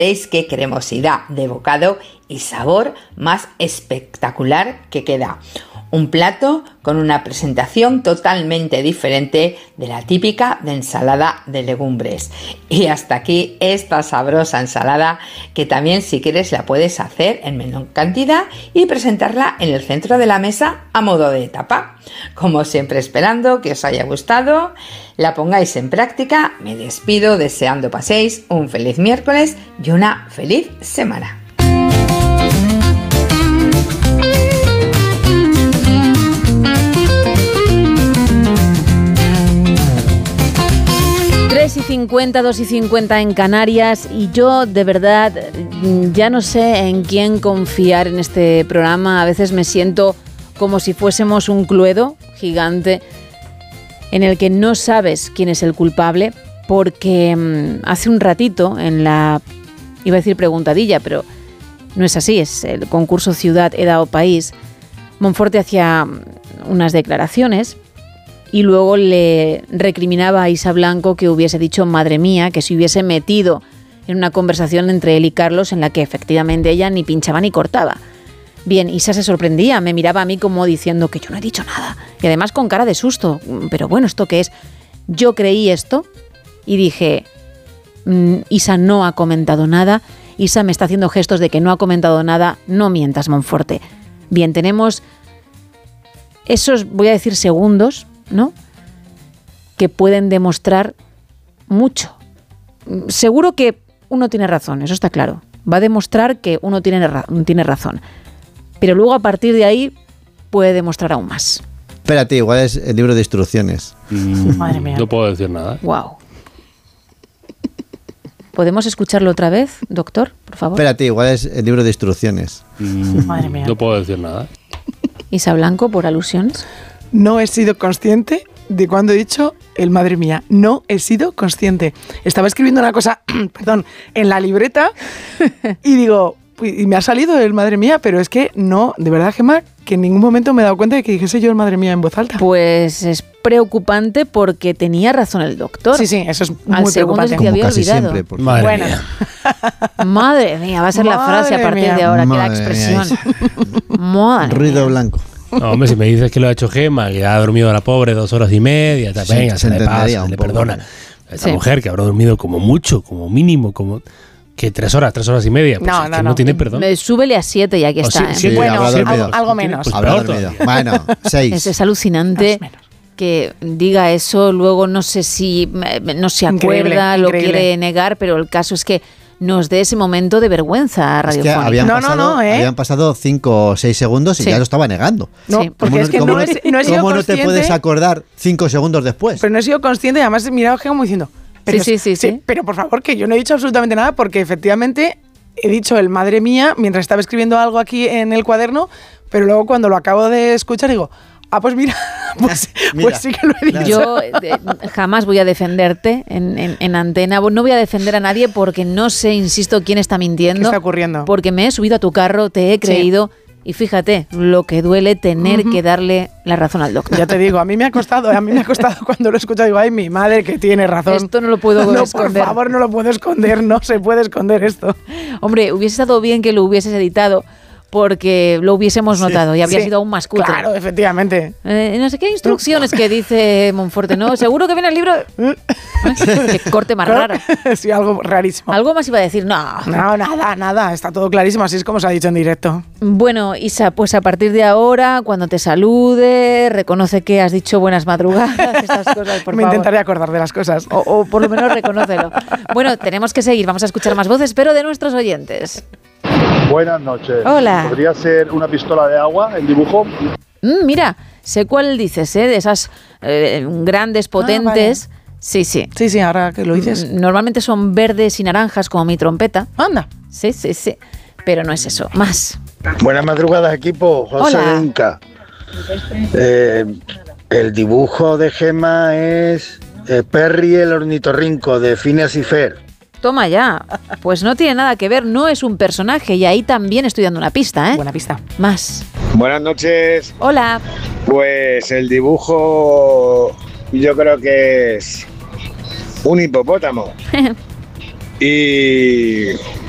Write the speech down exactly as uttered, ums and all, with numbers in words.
Veis qué cremosidad de bocado y sabor más espectacular que queda. Un plato con una presentación totalmente diferente de la típica de ensalada de legumbres. Y hasta aquí esta sabrosa ensalada, que también si quieres la puedes hacer en menor cantidad y presentarla en el centro de la mesa a modo de tapa. Como siempre, esperando que os haya gustado, la pongáis en práctica. Me despido deseando paséis un feliz miércoles y una feliz semana. tres y cincuenta, dos y cincuenta en Canarias, y yo de verdad ya no sé en quién confiar en este programa. A veces me siento como si fuésemos un cluedo gigante en el que no sabes quién es el culpable, porque mmm, hace un ratito en la, iba a decir preguntadilla, pero no es así, es el concurso Ciudad, Edad o País, Monforte hacía unas declaraciones y luego le recriminaba a Isa Blanco que hubiese dicho madre mía, que se hubiese metido en una conversación entre él y Carlos en la que efectivamente ella ni pinchaba ni cortaba. Bien, Isa se sorprendía, me miraba a mí como diciendo que yo no he dicho nada, y además con cara de susto. Pero bueno, ¿esto qué es? Yo creí esto y dije, Isa no ha comentado nada, Isa me está haciendo gestos de que no ha comentado nada, no mientas, Monforte. Bien, tenemos esos, voy a decir, segundos, ¿no?, que pueden demostrar mucho. Seguro que uno tiene razón, eso está claro. Va a demostrar que uno tiene, tiene razón. Pero luego a partir de ahí puede demostrar aún más. Espérate, igual es el libro de instrucciones. Mm, Madre mía. No puedo decir nada. Wow. ¿Podemos escucharlo otra vez, doctor, por favor? Espérate, igual es el libro de instrucciones. Mm, Madre mía. No puedo decir nada. Isa Blanco, por alusiones. No he sido consciente de cuando he dicho el madre mía. No he sido consciente. Estaba escribiendo una cosa, perdón, en la libreta y digo, y me ha salido el madre mía, pero es que no, de verdad, Gemma, que en ningún momento me he dado cuenta de que dijese yo el madre mía en voz alta. Pues es preocupante porque tenía razón el doctor. Sí, sí, eso es muy Al segundo preocupante. se te había Como casi olvidado. siempre, porque- Madre Bueno. mía. Madre mía, va a ser la Madre frase a partir mía. de ahora, que la Madre expresión. mía. Madre Ruido mía. blanco. No, hombre, si me dices que lo ha hecho Gemma, que ha dormido la pobre dos horas y media, ta, Sí, venga, se se le entendería pasa, un le poco. perdona. Esta Sí. mujer que habrá dormido como mucho, como mínimo, como que tres horas, tres horas y media, pues No, es no, que no, no. tiene perdón. Me- Súbele a siete y aquí O está. sí, ¿eh? sí, Bueno, habrá algo, dormido. algo menos. Pues Habrá peor dormido. todavía. Bueno, seis. Es, es alucinante Más o menos. que diga eso, luego no sé si eh, no se Increíble, acuerda, lo increíble. quiere negar, pero el caso es que nos dé ese momento de vergüenza Es que radiofónica. habían, No, no, pasado, no, ¿eh? habían pasado cinco o seis segundos y Sí. ya lo estaba negando. No, Sí. porque ¿Cómo es que cómo no, es, no he sido ¿Cómo no te consciente, puedes acordar cinco segundos después? pero no he sido consciente y además he mirado a Gemma como diciendo, pero, Sí, sí, sí, sí. pero por favor, que yo no he dicho absolutamente nada porque efectivamente he dicho el madre mía mientras estaba escribiendo algo aquí en el cuaderno, pero luego cuando lo acabo de escuchar digo, ah, pues mira, pues, Mira, pues sí que lo he dicho. Yo eh, jamás voy a defenderte en, en- en antena, no voy a defender a nadie porque no sé, insisto, quién está mintiendo. ¿Qué está ocurriendo? Porque me he subido a tu carro, te he creído y fíjate lo que duele tener que darle la razón al doctor. Ya te digo, a mí me ha costado, a mí me ha costado cuando lo he escuchado, digo, ay, mi madre que tiene razón. Esto no lo puedo no, esconder. por favor, no lo puedo esconder, no se puede esconder esto. Hombre, hubiese estado bien que lo hubieses editado porque lo hubiésemos notado y habría Sí, sido aún más cutre. Claro, efectivamente. Eh, no sé qué instrucciones que dice Monforte, ¿no? Seguro que viene el libro. ¿Eh? Qué corte más raro. Sí, algo rarísimo. Algo más iba a decir, no. No, nada, nada, está todo clarísimo, así es como se ha dicho en directo. Bueno, Isa, pues a partir de ahora, cuando te salude, reconoce que has dicho buenas madrugadas, estas cosas, por Me favor. intentaré acordar de las cosas. O, o por lo menos reconócelo. Bueno, tenemos que seguir, vamos a escuchar más voces, pero de nuestros oyentes. Buenas noches. Hola. ¿Podría ser una pistola de agua el dibujo? Mm, mira, sé cuál dices, ¿eh? De esas eh, grandes, potentes. Sí, sí. Sí, sí, ahora que lo dices. Normalmente son verdes y naranjas, como mi trompeta. Anda. Sí, sí, sí. Pero no es eso. Más. Buenas madrugadas, equipo. José Hola. de Inca. Eh, el dibujo de Gemma es eh, Perry el ornitorrinco de Phineas y Ferb. Toma ya. Pues no tiene nada que ver, no es un personaje. Y ahí también estoy dando una pista, ¿eh? Buena pista. Más. Buenas noches. Hola. Pues el dibujo yo creo que es un hipopótamo. Y